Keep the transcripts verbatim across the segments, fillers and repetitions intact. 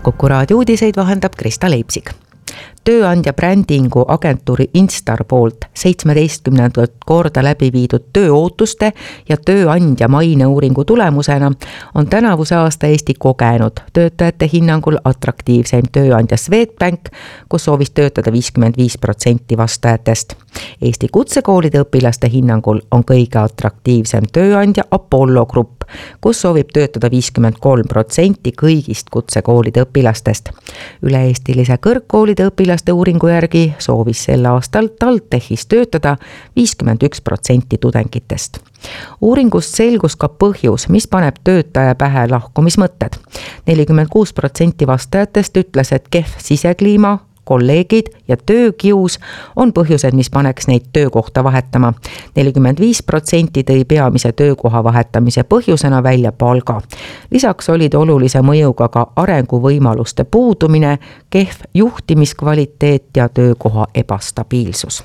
Kuku raadio uudiseid vahendab Krista Leipsik. Tööandja brändingu agentuuri Instar poolt seitsmeteistkümnendat korda läbi viidud tööootuste ja tööandja maineuuringu tulemusena on tänavuse aasta Eesti kogenud töötajate hinnangul atraktiivseim tööandja Swedbank, kus soovis töötada viiskümmend viis protsenti vastajatest. Eesti kutsekoolide õpilaste hinnangul on kõige atraktiivsem tööandja Apollo Grupp, kus soovib töötada viiskümmend kolm protsenti kõigist kutsekoolide õpilastest. Üle-eestilise kõrgkoolide õpilaste uuringu järgi soovis sel aastal TalTechis töötada viiskümmend üks protsenti tudengitest. Uuringust selgus ka põhjus, mis paneb töötaja pähe lahkumismõtted. nelikümmend kuus protsenti vastajatest ütles, et kehv sisekliima, kolleegid ja töökius on põhjused, mis paneks neid töökohta vahetama. nelikümmend viis protsenti tõi peamise töökoha vahetamise põhjusena välja palga. Lisaks olid olulise mõjuga ka arenguvõimaluste puudumine, kehv juhtimiskvaliteet ja töökoha ebastabiilsus.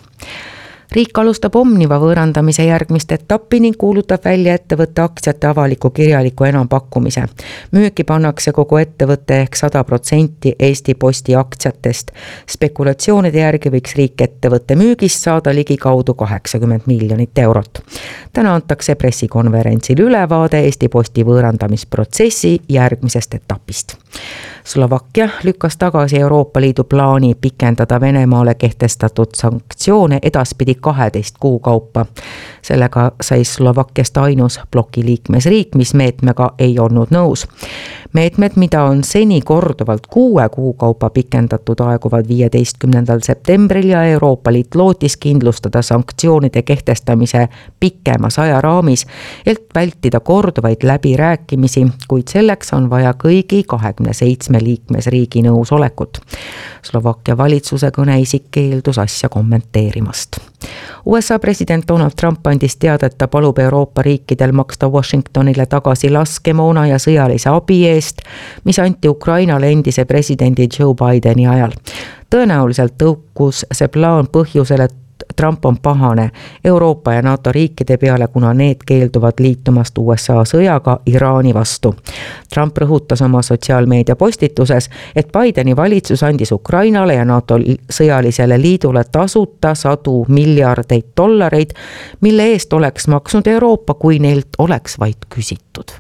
Riik alustab Omniva võõrandamise järgmist etappi ning kuulutab välja ettevõtte aktsiate avaliku kirjaliku enampakkumise. Müüki pannakse kogu ettevõtte ehk sada protsenti Eesti Posti aktsiatest. Spekulatsioonide järgi võiks riik ettevõtte müügist saada ligikaudu kaheksakümmend miljonit eurot. Täna antakse pressikonverentsil ülevaade Eesti Posti võõrandamisprotsessi järgmisest etapist. Slovakkia lükkas tagasi Euroopa Liidu plaani pikendada Venemaale kehtestatud sanktsioone edaspidi kaheteist kuu kaupa. Sellega sai Slovakkiast ainus bloki liikmesriik, mis meetmega ei olnud nõus. Meetmed, mida on seni korduvalt kuue kuu kaupa pikendatud, aeguvad viieteistkümnendal septembril ja Euroopa Liit lootis kindlustada sanktsioonide kehtestamise pikemas ajaraamis, et vältida korduvaid läbirääkimisi, kuid selleks on vaja kõigi kahekümne seitsme liikmesriigi nõusolekut. Slovakkia valitsuse kõneisik keeldus asja kommenteerimast. U S A president Donald Trump andis teada, et ta palub Euroopa riikidel maksta Washingtonile tagasi laskemoona ja sõjalise abi eest, mis anti Ukrainale endise presidendi Joe Bideni ajal. Tõenäoliselt tõukus see plaan põhjusel, et Trump on pahane Euroopa ja NATO riikide peale, kuna need keelduvad liitumast U S A sõjaga Iraani vastu. Trump rõhutas oma sotsiaalmeedia postituses, et Bideni valitsus andis Ukrainale ja NATO sõjalisele liidule tasuta sadu miljardeid dollareid, mille eest oleks maksnud Euroopa, kui neilt oleks vaid küsitud.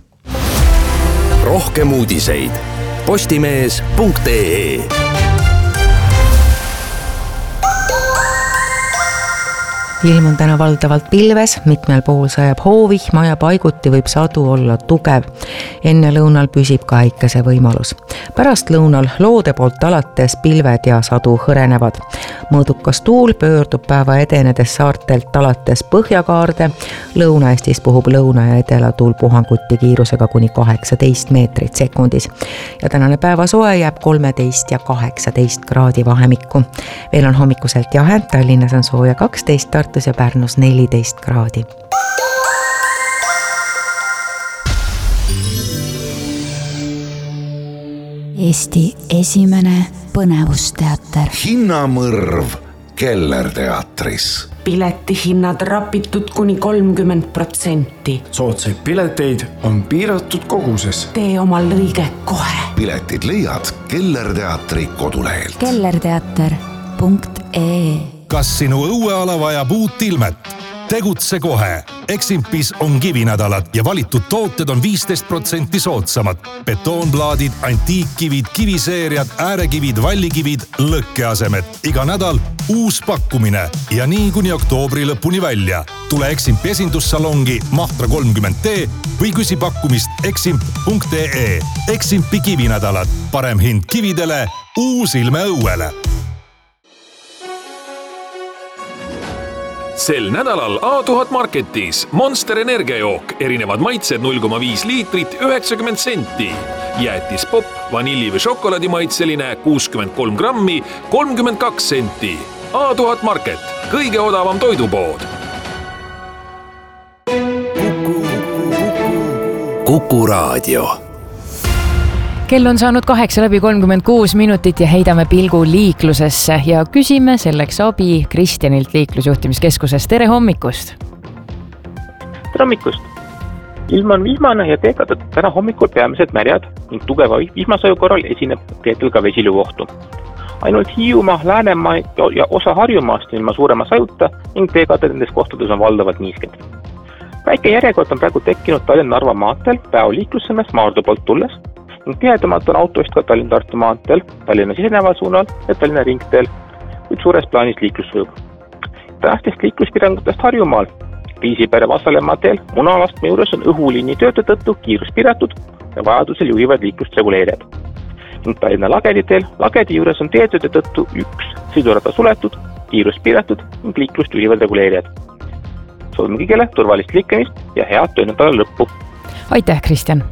Rohkem uudiseid postimees punkt ee. Ilm on täna valdavalt pilves, mitmel pool sajab hoovihma ja paiguti võib sadu olla tugev. Enne lõunal püsib ka äikese võimalus. Pärast lõunal loode poolt alates pilved ja sadu hõrenevad. Mõõdukas tuul pöördub päeva edenedes saartelt alates põhjakaarde. Lõuna-Eestis puhub lõuna ja edelatuul puhanguti kiirusega kuni kaheksateist meetrit sekundis. Ja tänane päeva soe jääb kolmteist ja kaheksateist kraadi vahemikku. Veel on hommikuselt jahe, Tallinnas on sooja kaksteist, Tartus ja Pärnus neliteist kraadi. Eesti esimene põnevusteater. Hinnamõrv Kellerteatris. Piletihinnad rapitud kuni kolmkümmend protsenti. Soodsaid pileteid on piiratud koguses. Tee omal lõige kohe. Piletid leiad Kellerteatri kodulehelt. kellerteater punkt ee. Kas sinu õueala vajab uut ilmet? Tegutse kohe. Eximpis on kivinädalad ja valitud tooted on viisteist protsenti soodsamad. Betoonplaadid, antiikkivid, kiviseeriad, äärekivid, vallikivid, lõkkeasemed. Iga nädal uus pakkumine ja nii kuni oktoobri lõpuni välja. Tule Eximpi esindussalongi Mahtra kolmkümmend D või küsi pakkumist eximp punkt ee. Eximpi kivinädalad. Parem hind kividele, uus ilme õuele. Sel nädalal A tuhat Marketis Monster energiajook, erinevad maitsed null koma viis liitrit, üheksakümmend senti. Jäätis pop, vanilli või šokolaadi maitseline kuuskümmend kolm grammi, kolmkümmend kaks senti. A tuhat Market, kõige odavam toidupood. Kuku raadio. Kell on saanud kaheksa läbi kolmkümmend kuus minutit ja heidame pilgu liiklusesse ja küsime selleks abi Kristjanilt Liiklusjuhtimiskeskusest. Tere hommikust! Tere hommikust! Ilm on vihmane ja teekad täna hommikul peamiselt märjad ning tugeva vihmasaju korral esineb teetel ka vesilüvohtu. Ainult Hiiumaa, Läänemaa ja osa Harjumaast ilma suurema sajuta ning teekad nendes kohtades on valdavalt niisked. Väike järjekord on praegu tekkinud Tallinna-Narva maanteel päeoliiklussõnnas Maardu poolt tulles ning tihedamalt on autoist ka Tallinna-Tartu maanteel, Tallinna siseneval suunal ja Tallinna ringteel, kuid suures plaanis liiklus sujub. Tänastest liikluspiirangutest Harjumaal. Riisipere Vasalemma teel Munalastme juures on õhuliini tööde tõttu kiirus piiratud ja vajadusel juhivad liiklust reguleerijad. Ning Tallinna Lagedi teel Lagedi juures on teetööde tõttu üks sõidurada suletud, kiirus piiratud ning liiklust juhivad reguleerijad. Soovime kõigile turvalist liiklemist ja head töönädala lõppu. Aitäh, Kristjan!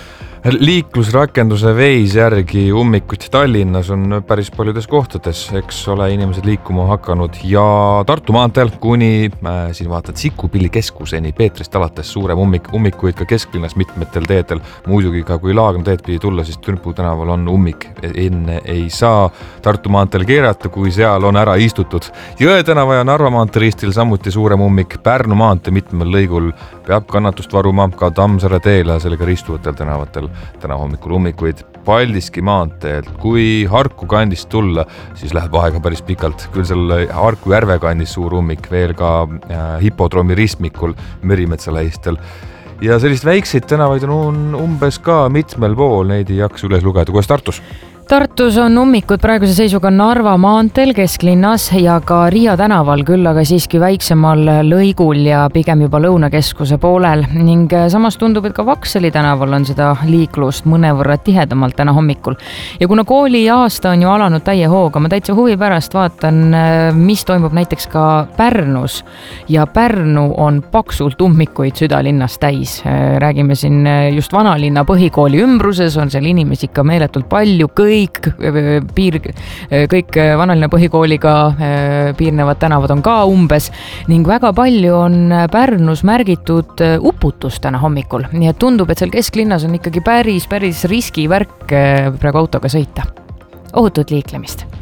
Liiklusrakenduse veis järgi ummikuid Tallinnas on päris paljudes kohtades, eks ole, inimesed liikuma hakanud ja Tartu maanteel kuni äh, siin vaatad Sikupilli keskuseni Peetrist alates suurem ummik, ummikuid ka kesklinnas mitmetel teedel. Muidugi ka kui Laagna teed pidi tulla, siis Türnpuu tänaval on ummik. Enne ei saa Tartu maanteel keerata, kui seal on ära istutud. Jõe tänava ja Narva maantee ristil samuti suurem ummik. Pärnu maantee mitmel lõigul peab kannatust varuma ka Tammsaare teel ja sellega ristuvatel tänavatel. Täna hommikul ummikuid Paldiski maanteelt. Kui Harku kandist tulla, siis läheb aega päris pikalt. Küll seal Harku järve kandis suur ummik, veel ka äh, hipodroomi ristmikul Merimetsa lähistel. Ja sellist väikseid tänavaid on umbes ka mitmel pool, neid ei jaksa üles lugeda. Kuidas Tartus? Tartus on ummikud praeguse seisuga Narva maanteel kesklinnas ja ka Riia tänaval, küll aga siiski väiksemal lõigul ja pigem juba lõunakeskuse poolel ning samas tundub, et ka Vaksali tänaval on seda liiklust mõnevõrra tihedamalt täna hommikul. Ja kuna kooli aasta on ju alanud täie hooga, ma täitsa huvi pärast vaatan, mis toimub näiteks ka Pärnus ja Pärnu on paksult ummikuid südalinnas täis. Räägime siin just vanalinna põhikooli ümbruses, on seal inimesi ikka meeletult palju, kõik Kõik, piir, kõik vanalinna põhikooliga piirnevad tänavad on ka umbes ning väga palju on Pärnus märgitud uputust täna hommikul. Nii et tundub, et seal kesklinnas on ikkagi päris, päris riskivärk praegu autoga sõita. Ohutut liiklemist!